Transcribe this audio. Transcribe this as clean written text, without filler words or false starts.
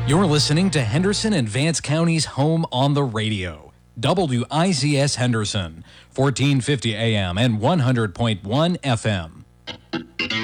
You're listening to Henderson and Vance County's home on the radio. WICS Henderson, 1450 AM and 100.1 FM.